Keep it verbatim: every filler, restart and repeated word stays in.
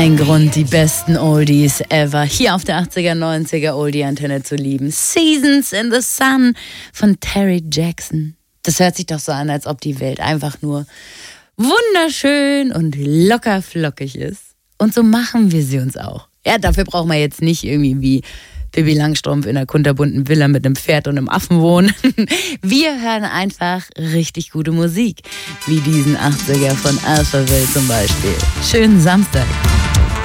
Ein Grund, die besten Oldies ever hier auf der achtziger, neunziger Oldie-Antenne zu lieben. Seasons in the Sun von Terry Jackson. Das hört sich doch so an, als ob die Welt einfach nur wunderschön und locker flockig ist. Und so machen wir sie uns auch. Ja, dafür brauchen wir jetzt nicht irgendwie wie Pippi Langstrumpf in einer kunterbunten Villa mit einem Pferd und einem Affen wohnen. Wir hören einfach richtig gute Musik, wie diesen achtziger von Alphaville zum Beispiel. Schönen Samstag.